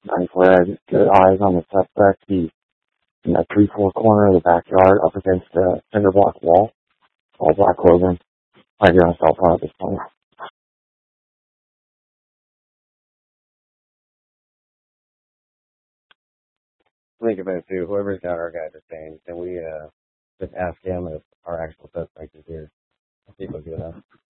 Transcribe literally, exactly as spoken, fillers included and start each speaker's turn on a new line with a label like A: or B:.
A: nine red, good eyes on the suspect. He's in that three four corner of the backyard up against the cinder block wall. All black clothing. Might be on a cell phone at this point.
B: Think about it too. Whoever's got our guy detained, can we uh, just ask him if our actual suspect is here? People do that.